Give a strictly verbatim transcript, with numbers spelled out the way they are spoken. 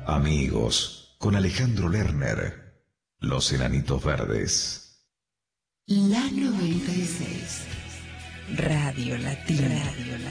Amigos, con Alejandro Lerner, Los Enanitos Verdes. La noventa y seis. Radio Latina. Radio Latina.